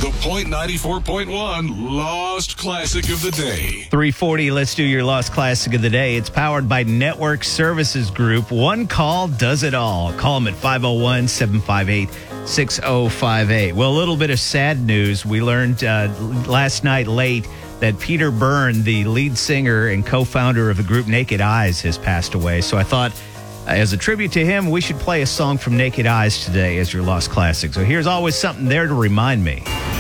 The Point 94.1 Lost Classic of the Day. 3:40, let's do your Lost Classic of the Day. It's powered by Network Services Group. One call does it all. Call them at 501-758-6058. Well, a little bit of sad news. We learned last night late that Peter Byrne, the lead singer and co-founder of the group Naked Eyes, has passed away. So I thought, as a tribute to him, we should play a song from Naked Eyes today as your Lost Classic. So here's Always Something There to Remind Me.